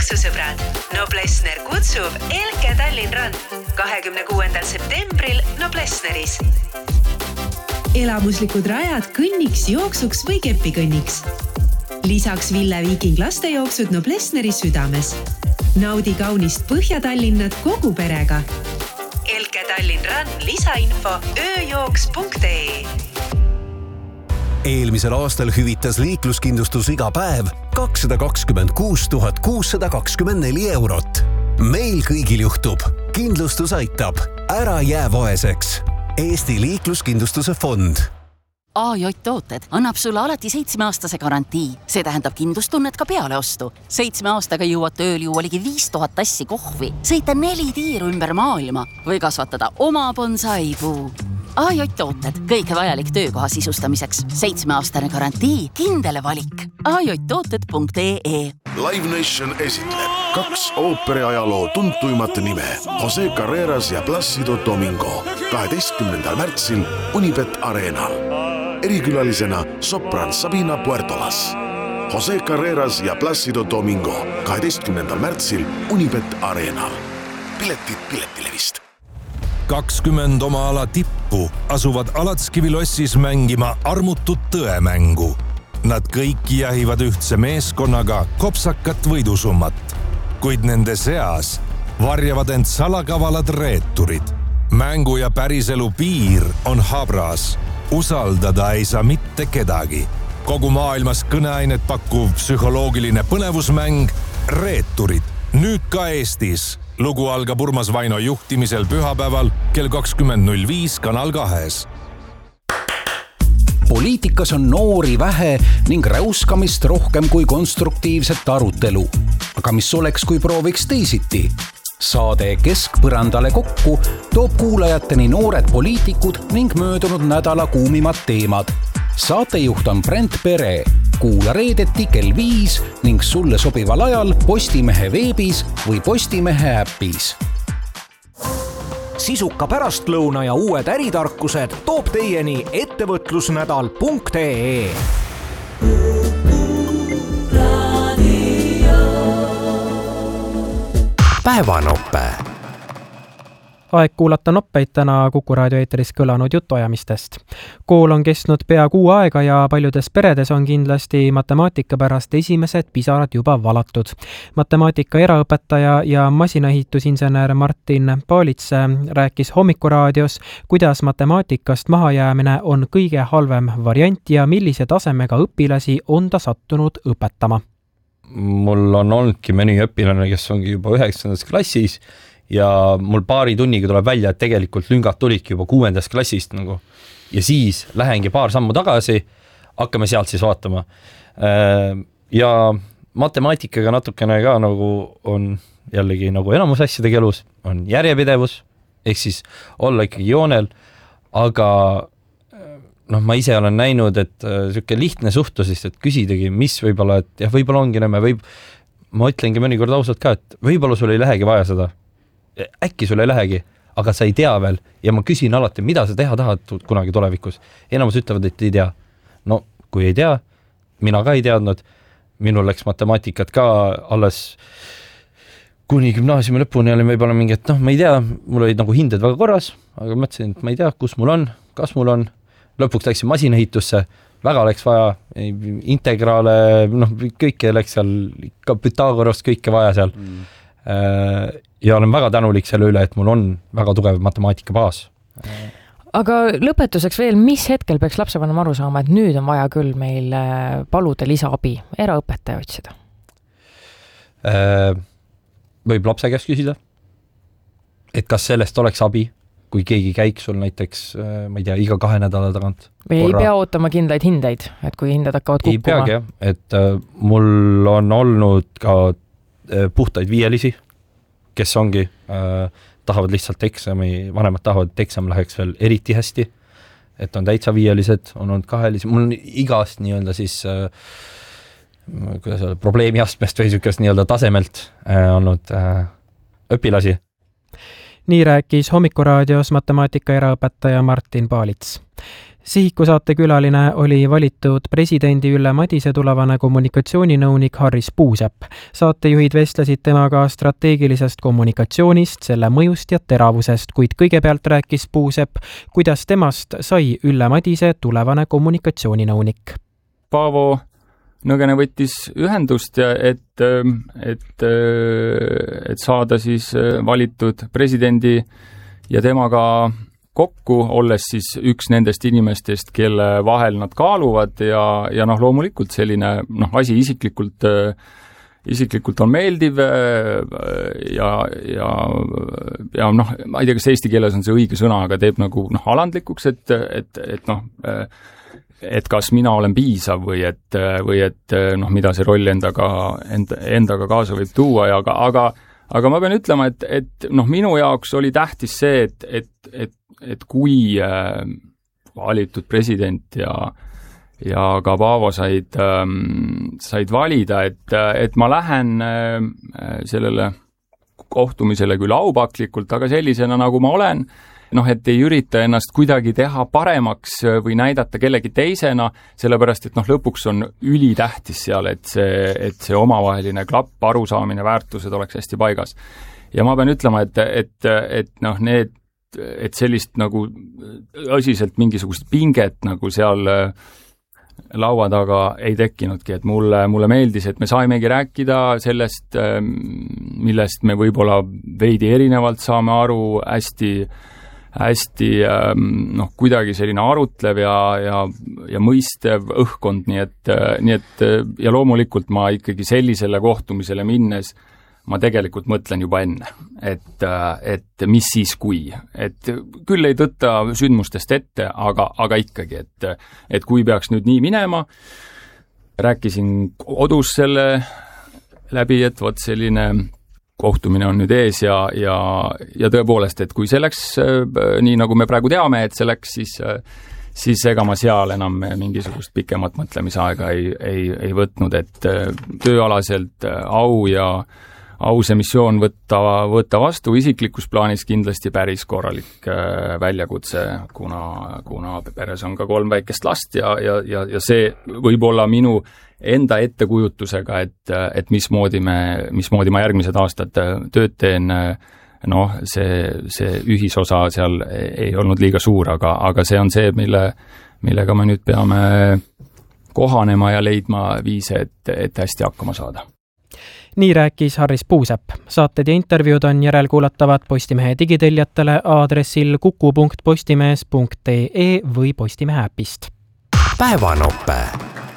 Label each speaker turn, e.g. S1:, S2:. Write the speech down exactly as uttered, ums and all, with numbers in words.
S1: jooksusõbrad. Noblessner kutsub Elke Tallinn Run kahekümne kuuendal septembril Noblessneris. Elamuslikud rajad kõnniks, jooksuks või kepikõnniks. Lisaks Ville Viiking lastejooksud Noblessneri südames. Naudi kaunist Põhja-Tallinnat kogu perega. Elke Tallinn Run lisainfo ööjooks punkt ee.
S2: Eelmisel aastal hüvitas liikluskindlustus iga päev kakssada kakskümmend kuus tuhat kuussada kakskümmend neli eurot. Meil kõigil juhtub. Kindlustus aitab. Ära jää vaeseks. Eesti liikluskindlustuse fond.
S3: A J Tooted annab sulle alati seitsmeaastase garantii. See tähendab kindlustunnet ka peale ostu. Seitsme aastaga jõuad tööl juua ligi viis tuhat tassi kohvi, sõita neli tiiru ümber maailma või kasvatada oma bonsaipuu. A J Tooted, kõike vajalik töökoha sisustamiseks. Seitsmeaastane garantii, kindele valik. A J tooted punkt ee.
S4: Live Nation esitleb kaks ooperiajaloo tuntuimat nime Jose Carreras ja Plácido Domingo kaheteistkümnendal märtsil Unibet Arenal. Erikülalisena sopran Sabina Puertolas. Jose Carreras ja Plácido Domingo kaheteistkümnendal märtsil Unibet Arenal. Piletid Piletilevist.
S5: kakskümmend oma ala tippu asuvad Alatskivi lossis mängima armutut tõemängu. Nad kõik jahivad ühtse meeskonnaga kopsakat võidusummat, kuid nende seas varjavad end salakavalad reeturid. Mängu ja päriselu piir on habras. Usaldada ei saa mitte kedagi. Kogu maailmas kõneainet pakkuv psühholoogiline põnevusmäng Reeturid. Nüüd ka Eestis. Lugu algab Urmas Vaino juhtimisel pühapäeval kell kakskümmend null viis Kanal kahes.
S6: Poliitikas on noori vähe ning räuskamist rohkem kui konstruktiivset arutelu. Aga mis oleks, kui prooviks teisiti? Saade Keskpõrandale kokku toob kuulajateni noored poliitikud ning möödunud nädala kuumimad teemad. Saatejuht on Brent Pere. Kuula reedeti kell viis ning sulle sobival ajal Postimehe veebis või Postimehe äpis.
S7: Sisuka pärastlõuna ja uued äritarkused toob teieni ettevõtlusnädal punkt ee.
S8: Päevanoppe.
S9: Aeg kuulata noppeid täna Kuku raadio eeteris kõlanud jutuajamistest. Kool on kestnud pea kuu aega ja paljudes peredes on kindlasti matemaatika pärast esimesed pisarad juba valatud. Matemaatika eraõpetaja ja masinaehitusinsener Martin Paalits rääkis Hommikuraadios, kuidas matemaatikast mahajäämine on kõige halvem variant ja millise tasemega õpilasi on ta sattunud õpetama.
S10: Mul on olnudki mõni õpilane, kes ongi juba üheksandas klassis ja mul paari tunniga tuleb välja, et tegelikult lüngad tulidki juba kuuendast klassist nagu. Ja siis lähengi paar sammu tagasi, hakkame sealt siis vaatama. Ja matemaatikaga natukene ka nagu on jällegi nagu enamus asjadega elus, on järjepidevus, ehk siis olla ikkagi joonel, aga noh, ma ise olen näinud, et siuke lihtne suhtusest, et küsidagi, mis võib-olla, et jah, võib-olla ongi näme, võib, ma ütlengi mõnikord ausalt ka, et võib-olla sul ei lähegi vaja seda. Äkki sul ei lähegi, aga sa ei tea veel ja ma küsin alati, mida sa teha tahad kunagi tulevikus. Enamus ütlevad, et ei tea. No, kui ei tea, mina ka ei teadnud. Minul läks matemaatikat ka alles kuni gümnaasiumi lõpuni oli võib-olla mingi, et noh, ma ei tea, mul olid nagu hinded väga korras, aga mõtlesin, et ma ei tea, kus mul on, kas mul on. Lõpuks läksin masinehitusse, väga läks vaja integraale, noh, kõike läks seal, ka Pythagorast kõike vaja seal. Mm. Ja olen väga tänulik selle üle, et mul on väga tugev matemaatika baas.
S11: Aga lõpetuseks veel, mis hetkel peaks lapsevanem aru saama, et nüüd on vaja küll meil paluda lisaabi, eraõpetaja otsida?
S10: Võib lapse käest küsida, et kas sellest oleks abi, kui keegi käiks sul näiteks, ma ei tea, iga kahe nädala tagant.
S11: Või ei pea ootama kindlaid hindeid, et kui hinded hakkavad kukkuma?
S10: Ei peagi, jah. Et mul on olnud ka puhtaid viielisi, kes ongi, äh, tahavad lihtsalt eksami, vanemad tahavad, et eksam läheks veel eriti hästi, et on täitsa viielised, on olnud kahelisi, mul on igast nii-öelda siis äh, kuidas öelda, probleemi astmest või sükest nii-öelda tasemelt äh, olnud äh, õpilasi.
S9: nii rääkis Hommikuraadios matemaatika eraõpetaja Martin Paalits. Sihiku saate külaline oli valitud presidendi Ülle Madise tulevane kommunikatsiooninõunik Harris Puusepp. Saatejuhid vestlesid temaga strateegilisest kommunikatsioonist, selle mõjust ja teravusest, kuid kõigepealt rääkis Puusepp, kuidas temast sai Ülle Madise tulevane kommunikatsiooninõunik.
S8: Paavo Nõgene võttis ühendust, et, et, et saada siis valitud presidendi ja temaga kokku, olles siis üks nendest inimestest, kelle vahel nad kaaluvad ja, ja noh, loomulikult selline noh, asi isiklikult, isiklikult on meeldiv ja, ja, ja noh, ma ei tea, kas eesti keeles on see õige sõna, aga teeb nagu noh, alandlikuks, et, et, et noh, et kas mina olen piisav või et, või et noh, mida see roll endaga, end, endaga kaasa võib tuua ja aga, aga, aga ma pean ütlema, et, et noh, minu jaoks oli tähtis see, et, et, et, et kui äh, valitud president ja, ja ka Paavo said, ähm, said valida, et, et ma lähen äh, sellele kohtumisele küll aupaklikult, aga sellisena, nagu ma olen, noh, et ei ürita ennast kuidagi teha paremaks või näidata kellegi teisena, sellepärast, et noh, lõpuks on ülitähtis seal, et see, et see omavaheline klapp, arusaamine, väärtused oleks hästi paigas. Ja ma pean ütlema, et, et, et noh, need, et sellist nagu asiselt mingisugust pinget nagu seal laua taga ei tekkinudki, et mulle, mulle meeldis, et me saimegi rääkida sellest, millest me võib-olla veidi erinevalt saame aru, hästi hästi noh, kuidagi selline arutlev ja, ja, ja mõistev õhkkond, nii et, nii et ja loomulikult ma ikkagi sellisele kohtumisele minnes ma tegelikult mõtlen juba enne, et, et mis siis kui, et küll ei tõtta sündmustest ette, aga, aga ikkagi, et, et kui peaks nüüd nii minema, rääkisin kodus selle läbi, et vot selline kohtumine on nüüd ees ja, ja, ja tõepoolest, et kui see läks nii, nagu me praegu teame, et see läks, siis, siis ega ma seal enam mingisugust pikemat mõtlemisaega ei, ei, ei võtnud, et tööalaselt au ja au see missioon võtta, võtta vastu isiklikus plaanis kindlasti päris korralik väljakutse, kuna, kuna peres on ka kolm väikest last ja, ja, ja, ja see võib olla minu enda ettekujutusega, et, et mismoodi me, mismoodi ma järgmised aastad tööd teen, noh, see, see ühisosa seal ei olnud liiga suur, aga, aga see on see, mille, millega me nüüd peame kohanema ja leidma viise, et, et hästi hakkama saada.
S9: Nii rääkis Harris Puusepp. Saated ja intervjuud on järelkuulatavad Postimehe digitellijatele aadressil kuku punkt postimees punkt ee või Postimehe äpist.
S2: Päevanope.